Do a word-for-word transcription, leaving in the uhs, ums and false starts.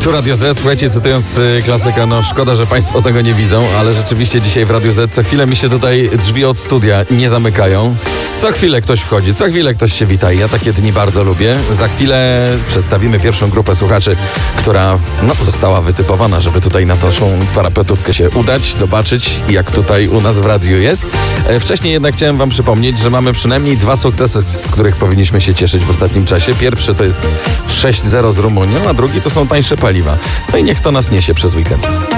Tu Radio Z, słuchajcie, cytując y, klasyka, no szkoda, że Państwo tego nie widzą, ale rzeczywiście dzisiaj w Radiu Z co chwilę mi się tutaj drzwi od studia nie zamykają. Co chwilę ktoś wchodzi, co chwilę ktoś się wita i ja takie dni bardzo lubię. Za chwilę przedstawimy pierwszą grupę słuchaczy, która no, została wytypowana, żeby tutaj na naszą parapetówkę się udać, zobaczyć, jak tutaj u nas w radiu jest. E, wcześniej jednak chciałem Wam przypomnieć, że mamy przynajmniej dwa sukcesy, z których powinniśmy się cieszyć w ostatnim czasie. Pierwszy to jest sześć zero z Rumunią, a drugi to są tańsze paliwa. No i niech to nas niesie przez weekend.